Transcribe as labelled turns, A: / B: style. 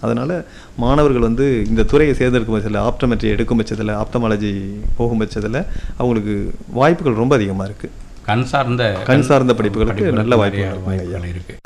A: அதனால் மாணவர்கள் வந்து இந்த துறையை தேர்ந்தெடுக்கும் பட்சத்தில் ஆப்டோமெட்ரி எடுக்கும் பட்சத்தில் ஆப்டமாலஜி போகும் பட்சத்தில் அவங்களுக்கு வாய்ப்புகள் ரொம்ப அதிகமாக இருக்குது.
B: கண் சார்ந்த
A: படிப்புகளுக்கு நல்ல வாய்ப்புகள்
B: இருக்குது.